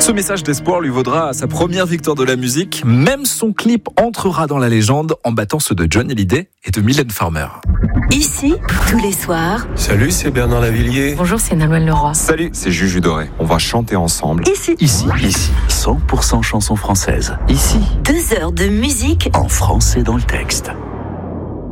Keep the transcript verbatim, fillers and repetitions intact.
Ce message d'espoir lui vaudra sa première victoire de la musique. Même son clip entrera dans la légende en battant ceux de John Hallyday et de Mylène Farmer. Ici, tous les soirs. Salut, c'est Bernard Lavillier. Bonjour, c'est Nolwenn Leroy. Salut, c'est Juju Doré. On va chanter ensemble. Ici. Ici, ici, cent pour cent chansons françaises. Ici, Deux heures de musique en français dans le texte.